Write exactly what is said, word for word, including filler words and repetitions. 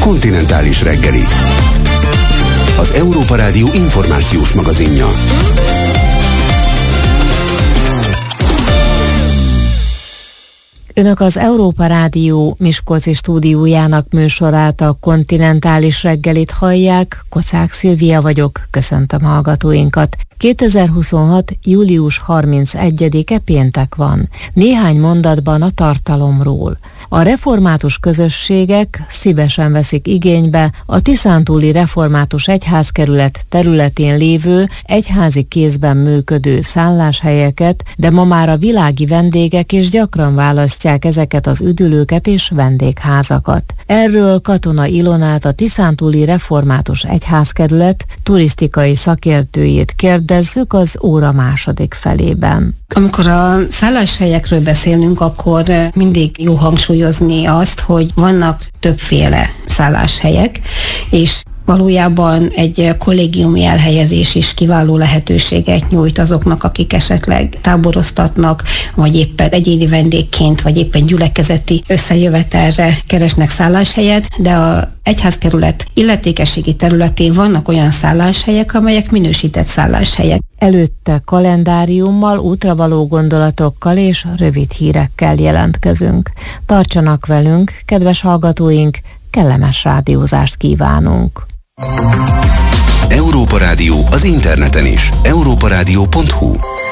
Kontinentális reggeli. Az Európa Rádió információs magazinja. Önök az Európa Rádió Miskolci stúdiójának műsorát, a Kontinentális reggelit hallják. Kocák Szilvia vagyok, köszöntöm hallgatóinkat. kétezer-huszonhat. július harmincegyedike péntek van. Néhány mondatban a tartalomról. A református közösségek szívesen veszik igénybe a tiszántúli református egyházkerület területén lévő, egyházi kézben működő szálláshelyeket, de ma már a világi vendégek is gyakran választják ezeket az üdülőket és vendégházakat. Erről Katona Ilonát, a tiszántúli református egyházkerület turisztikai szakértőjét kérdezzük az óra második felében. Amikor a szálláshelyekről beszélünk, akkor mindig jó hangsúlyozni azt, hogy vannak többféle szálláshelyek, és valójában egy kollégiumi elhelyezés is kiváló lehetőséget nyújt azoknak, akik esetleg táboroztatnak, vagy éppen egyéni vendégként, vagy éppen gyülekezeti összejövetelre keresnek szálláshelyet, de a egyházkerület illetékességi területén vannak olyan szálláshelyek, amelyek minősített szálláshelyek. Előtte kalendáriummal, útravaló gondolatokkal és rövid hírekkel jelentkezünk. Tartsanak velünk, kedves hallgatóink, kellemes rádiózást kívánunk! Európa Rádió az interneten is. európa rádió pont hu